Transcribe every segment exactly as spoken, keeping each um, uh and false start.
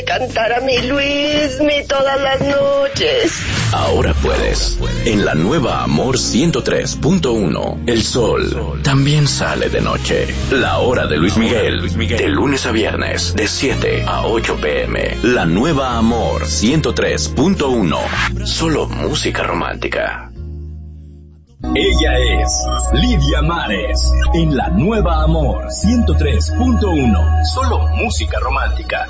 Cantar a mi Luismi todas las noches. Ahora puedes. En la nueva Amor ciento tres punto uno, el sol también sale de noche. La hora de Luis Miguel, de lunes a viernes, de siete a ocho pm. La nueva Amor ciento tres punto uno, solo música romántica. Ella es Lidia Mares, en la nueva Amor ciento tres punto uno, solo música romántica.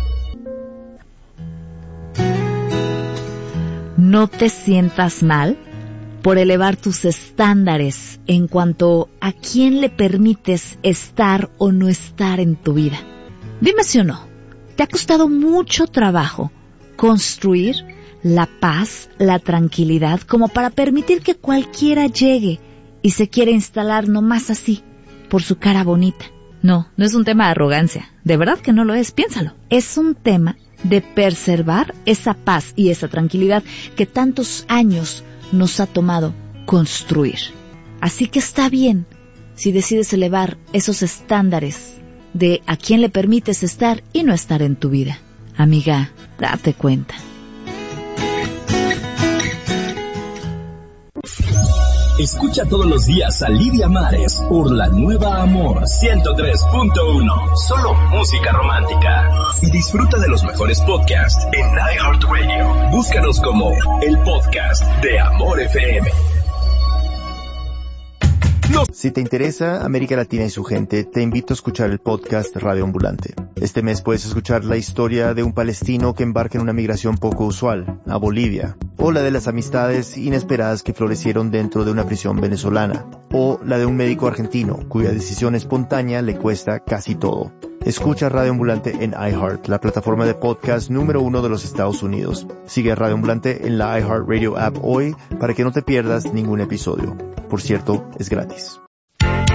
No te sientas mal por elevar tus estándares en cuanto a quién le permites estar o no estar en tu vida. Dime si o no, ¿te ha costado mucho trabajo construir la paz, la tranquilidad, como para permitir que cualquiera llegue y se quiera instalar nomás así, por su cara bonita? No, no es un tema de arrogancia, de verdad que no lo es, piénsalo. Es un tema de preservar esa paz y esa tranquilidad que tantos años nos ha tomado construir. Así que está bien si decides elevar esos estándares de a quién le permites estar y no estar en tu vida. Amiga, date cuenta. Escucha todos los días a Lidia Mares por la nueva Amor ciento tres punto uno, solo música romántica. Y disfruta de los mejores podcasts en iHeartRadio. Búscanos como el podcast de Amor F M. Si te interesa América Latina y su gente, te invito a escuchar el podcast Radio Ambulante. Este mes puedes escuchar la historia de un palestino que embarca en una migración poco usual, a Bolivia, o la de las amistades inesperadas que florecieron dentro de una prisión venezolana, o la de un médico argentino cuya decisión espontánea le cuesta casi todo. Escucha Radio Ambulante en iHeart, la plataforma de podcast número uno de los Estados Unidos. Sigue a Radio Ambulante en la iHeartRadio app hoy para que no te pierdas ningún episodio. Por cierto, es gratis.